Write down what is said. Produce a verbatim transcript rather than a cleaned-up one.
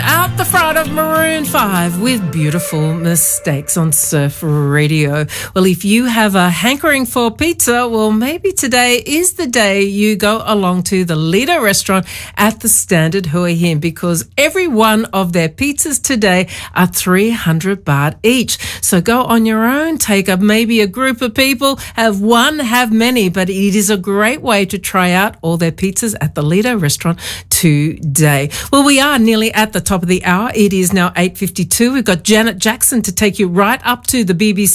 Out the front of Maroon five with Beautiful Mistakes on Surf Radio. Well, if you have a hankering for pizza, well, maybe today is the day you go along to the Lido restaurant at the Standard Hua Hin, because every one of their pizzas today are three hundred baht each. So go on your own, take up maybe a group of people, have one, have many, but it is a great way to try out all their pizzas at the Lido restaurant today. Well, we are nearly at the top of the hour. It is now eight fifty-two. We've got Janet Jackson to take you right up to the B B C